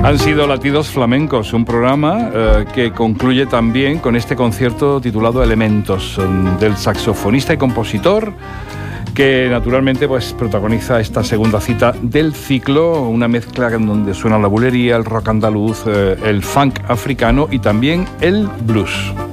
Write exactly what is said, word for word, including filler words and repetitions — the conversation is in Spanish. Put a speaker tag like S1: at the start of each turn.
S1: Han sido Latidos Flamencos, un programa eh, que concluye también con este concierto titulado Elementos, del saxofonista y compositor que naturalmente pues protagoniza esta segunda cita del ciclo, una mezcla en donde suena la bulería, el rock andaluz, eh, el funk africano y también el blues.